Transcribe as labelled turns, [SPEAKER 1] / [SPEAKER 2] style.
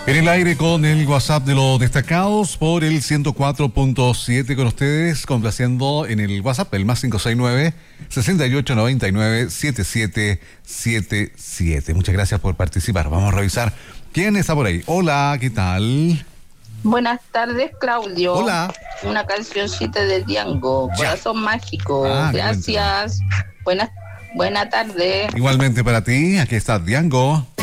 [SPEAKER 1] En el aire con el WhatsApp de los destacados por el 104.7 con ustedes, complaciendo en el WhatsApp el más 569-6899-7777. Muchas gracias por participar. Vamos a revisar quién está por ahí. Hola, ¿qué tal?
[SPEAKER 2] Buenas tardes, Claudio.
[SPEAKER 1] Hola.
[SPEAKER 2] Una cancioncita de Diango, Corazón Mágico. Gracias. Buena tarde.
[SPEAKER 1] Igualmente para ti, aquí está Diango.